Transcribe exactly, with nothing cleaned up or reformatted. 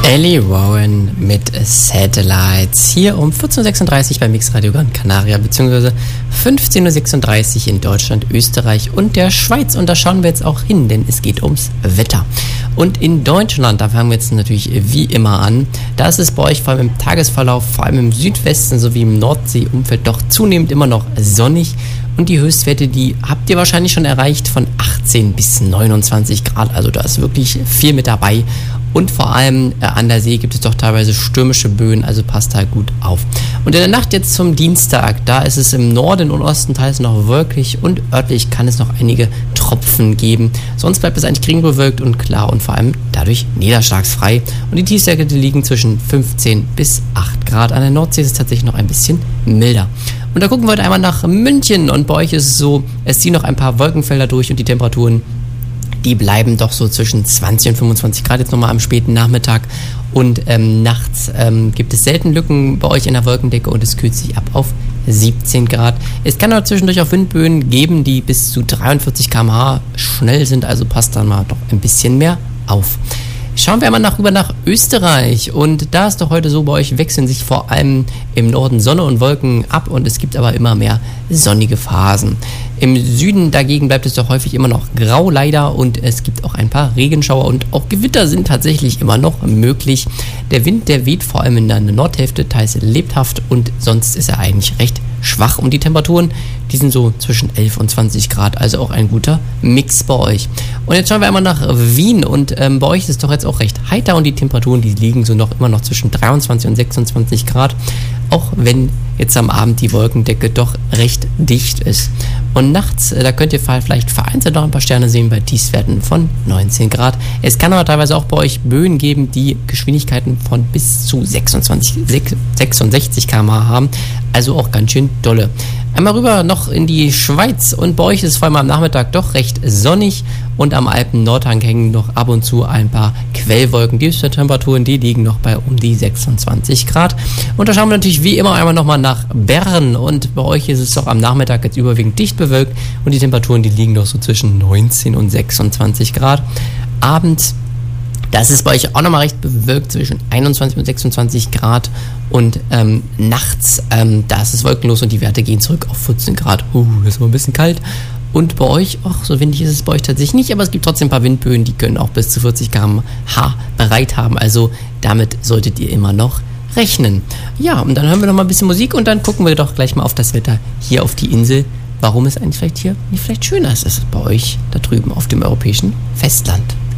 Ellie Warren mit Satellites hier um vierzehn Uhr sechsunddreißig bei Mix Radio Gran Canaria beziehungsweise fünfzehn Uhr sechsunddreißig in Deutschland, Österreich und der Schweiz. Und da schauen wir jetzt auch hin, denn es geht ums Wetter. Und in Deutschland, da fangen wir jetzt natürlich wie immer an, da ist es bei euch vor allem im Tagesverlauf, vor allem im Südwesten sowie im Nordseeumfeld doch zunehmend immer noch sonnig. Und die Höchstwerte, die habt ihr wahrscheinlich schon erreicht von achtzehn bis neunundzwanzig Grad. Also da ist wirklich viel mit dabei. Und vor allem äh, an der See gibt es doch teilweise stürmische Böen, also passt da gut auf. Und in der Nacht jetzt zum Dienstag, da ist es im Norden und Osten teils noch wolkig und örtlich kann es noch einige Tropfen geben. Sonst bleibt es eigentlich gering bewölkt und klar und vor allem dadurch niederschlagsfrei. Und die Tiefstwerte liegen zwischen fünfzehn bis acht Grad. An der Nordsee ist es tatsächlich noch ein bisschen milder. Und da gucken wir heute einmal nach München und bei euch ist es so, es ziehen noch ein paar Wolkenfelder durch und die Temperaturen, die bleiben doch so zwischen zwanzig und fünfundzwanzig Grad jetzt nochmal am späten Nachmittag. Und ähm, nachts ähm, gibt es selten Lücken bei euch in der Wolkendecke und es kühlt sich ab auf siebzehn Grad. Es kann aber zwischendurch auch Windböen geben, die bis zu dreiundvierzig Kilometer pro Stunde schnell sind, also passt dann mal doch ein bisschen mehr auf. Schauen wir einmal nach, rüber nach Österreich und da ist doch heute so, bei euch wechseln sich vor allem im Norden Sonne und Wolken ab und es gibt aber immer mehr sonnige Phasen. Im Süden dagegen bleibt es doch häufig immer noch grau leider und es gibt auch ein paar Regenschauer und auch Gewitter sind tatsächlich immer noch möglich. Der Wind, der weht vor allem in der Nordhälfte teils lebhaft und sonst ist er eigentlich recht schwach und die Temperaturen, die sind so zwischen elf und zwanzig Grad, also auch ein guter Mix bei euch. Und jetzt schauen wir einmal nach Wien und ähm, bei euch ist es doch jetzt auch recht heiter und die Temperaturen, die liegen so noch immer noch zwischen dreiundzwanzig und sechsundzwanzig Grad, auch wenn jetzt am Abend die Wolkendecke doch recht dicht ist. Und nachts, äh, da könnt ihr vielleicht vereinzelt noch ein paar Sterne sehen bei Tiefstwerten von neunzehn Grad. Es kann aber teilweise auch bei euch Böen geben, die Geschwindigkeiten von bis zu sechsundzwanzig, sechsundsechzig Kilometer pro Stunde haben, also auch ganz schön dolle. Einmal rüber noch in die Schweiz und bei euch ist es vor allem am Nachmittag doch recht sonnig und am Alpen-Nordhang hängen noch ab und zu ein paar Quellwolken. Die Temperaturen, die liegen noch bei um die sechsundzwanzig Grad. Und da schauen wir natürlich wie immer einmal nochmal nach Bern und bei euch ist es doch am Nachmittag jetzt überwiegend dicht bewölkt und die Temperaturen, die liegen noch so zwischen neunzehn und sechsundzwanzig Grad. Abends, das ist bei euch auch nochmal recht bewölkt zwischen einundzwanzig und sechsundzwanzig Grad und ähm, nachts, ähm, da ist es wolkenlos und die Werte gehen zurück auf vierzehn Grad. Uh, das ist mal ein bisschen kalt. Und bei euch, ach, so windig ist es bei euch tatsächlich nicht, aber es gibt trotzdem ein paar Windböen, die können auch bis zu vierzig Kilometer pro Stunde bereit haben. Also damit solltet ihr immer noch rechnen. Ja, und dann hören wir noch mal ein bisschen Musik und dann gucken wir doch gleich mal auf das Wetter hier auf die Insel. Warum es eigentlich vielleicht hier nicht vielleicht schöner ist, ist es bei euch da drüben auf dem europäischen Festland.